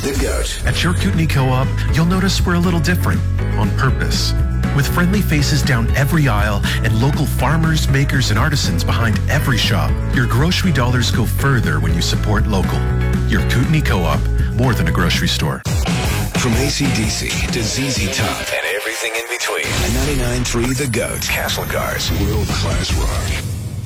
The Goat. At your Kootenai Co-op, you'll notice we're a little different, on purpose. With friendly faces down every aisle and local farmers, makers, and artisans behind every shop, your grocery dollars go further when you support local. Your Kootenai Co-op, more than a grocery store. From AC/DC to ZZ Top and everything in between. 99.3 The Goat. Castlegar's world-class rock.